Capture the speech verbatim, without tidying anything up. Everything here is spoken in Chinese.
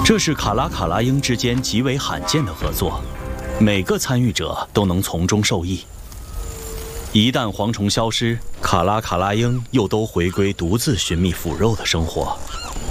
这是卡拉卡拉鹰之间极为罕见的合作，每个参与者都能从中受益。一旦蝗虫消失，卡拉卡拉鹰又都回归独自寻觅腐肉的生活。